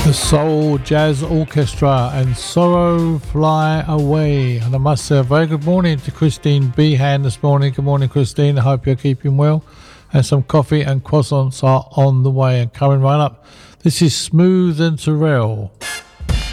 Soul Jazz Orchestra and Sorrow Fly Away. And I must say a very good morning to Christine Behan this morning. Good morning, Christine. I hope you're keeping well. And some coffee and croissants are on the way and coming right up. This is Smooth and Terrell.